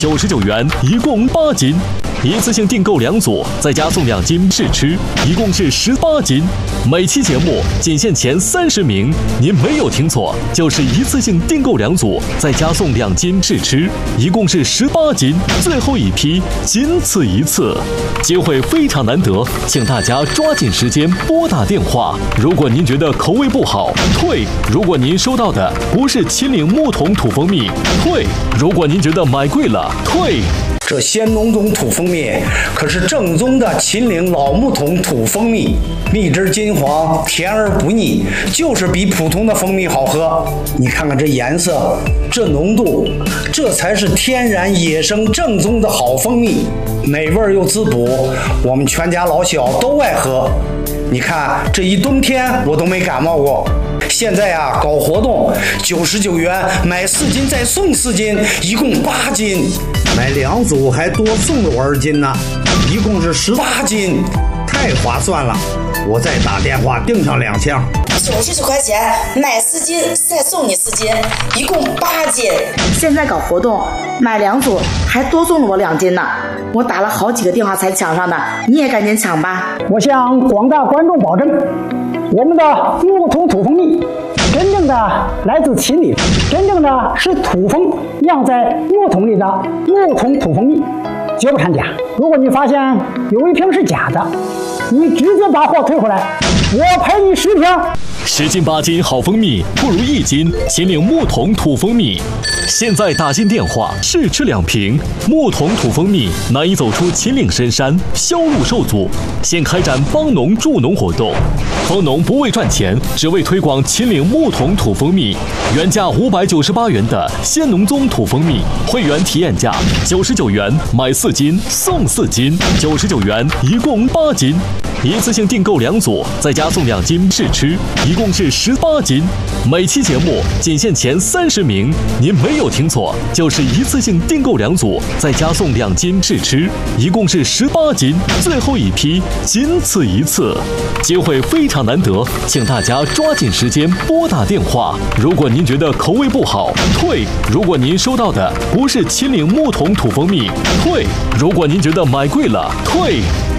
99元，一共8斤。一次性订购2组，再加送2斤试吃，一共是18斤。每期节目仅限前30名，您没有听错，就是一次性订购2组，再加送2斤试吃，一共是18斤。最后一批仅此一次，机会非常难得，请大家抓紧时间拨打电话。如果您觉得口味不好，退；如果您收到的不是秦岭木桶土蜂蜜，退；如果您觉得买贵了，退。 这鲜浓种土蜂蜜可是正宗的秦岭老木桶土蜂蜜，蜜汁金黄，甜而不腻，就是比普通的蜂蜜好喝。你看看这颜色，这浓度，这才是天然野生正宗的好蜂蜜，美味又滋补，我们全家老小都爱喝。你看这一冬天我都没感冒过。现在啊，搞活动，99元买4斤再送4斤，一共8斤。买2组还多送了我2斤呢，一共是18斤，太划算了！我再打电话订上2箱。 99块钱买4斤再送你4斤，一共8斤。 现在搞活动，买2组还多送了我2斤呢，我打了好几个电话才抢上的，你也赶紧抢吧！ 我向广大观众保证，我们的木桶土蜂蜜真正的来自秦岭，真正的是土蜂酿在木桶里的木桶土蜂蜜，绝不掺假。如果你发现有一瓶是假的，你直接把货退回来，我赔你10瓶。 10斤8斤好蜂蜜，不如1斤秦岭木桶土蜂蜜。现在打进电话试吃2瓶木桶土蜂蜜，难以走出秦岭深山，销路受阻。现开展帮农助农活动，帮农不为赚钱，只为推广秦岭木桶土蜂蜜。原价598元的鲜农宗土蜂蜜，会员体验价99元，买4斤送4斤，99元一共8斤。一次性订购2组，再加送2斤试吃，一共是18斤。每期节目仅限前30名，您没有听错，就是一次性订购2组，再加送2斤试吃，一共是18斤。最后一批仅此一次，机会非常难得，请大家抓紧时间拨打电话。如果您觉得口味不好，退；如果您收到的不是秦岭木桶土蜂蜜，退；如果您觉得买贵了，退。